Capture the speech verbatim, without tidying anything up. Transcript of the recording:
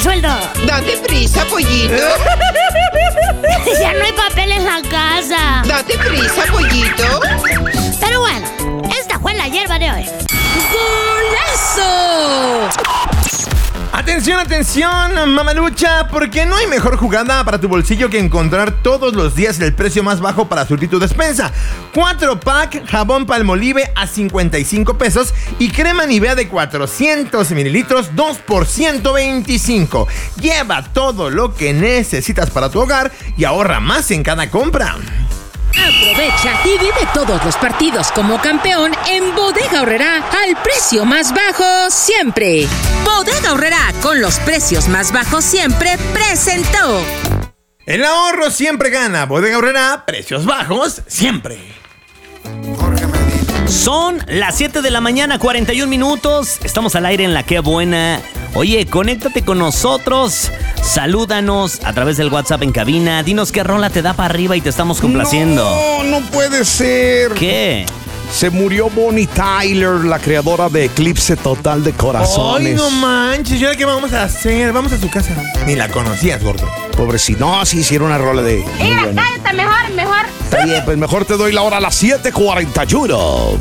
sueldo. Date prisa, pollito. Ya no hay papel en la casa. Date prisa, pollito. Pero bueno, esta fue la hierba de hoy. ¡Golazo! Atención, atención, mamalucha, porque no hay mejor jugada para tu bolsillo que encontrar todos los días el precio más bajo para surtir tu despensa. cuatro pack, jabón Palmolive a cincuenta y cinco pesos y crema Nivea de cuatrocientos mililitros, dos por ciento veinticinco. Lleva todo lo que necesitas para tu hogar y ahorra más en cada compra. Aprovecha y vive todos los partidos como campeón en Bodega Aurrerá al precio más bajo siempre. Bodega Aurrerá, con los precios más bajos siempre, presentó. El ahorro siempre gana. Bodega Aurrerá, precios bajos siempre. Son las siete de la mañana, cuarenta y un minutos. Estamos al aire en La Qué Buena. Oye, conéctate con nosotros. Salúdanos a través del WhatsApp en cabina. Dinos qué rola te da para arriba y te estamos complaciendo. No, no puede ser. ¿Qué? Se murió Bonnie Tyler, la creadora de Eclipse Total de Corazones. Ay, no manches, ¿y ahora qué vamos a hacer? Vamos a su casa. Ni la conocías, gordo. Pobrecito. No, sí hicieron una rola de... Mira, cállate, mejor, mejor. Está bien, pues mejor te doy la hora a las siete cuarenta y uno.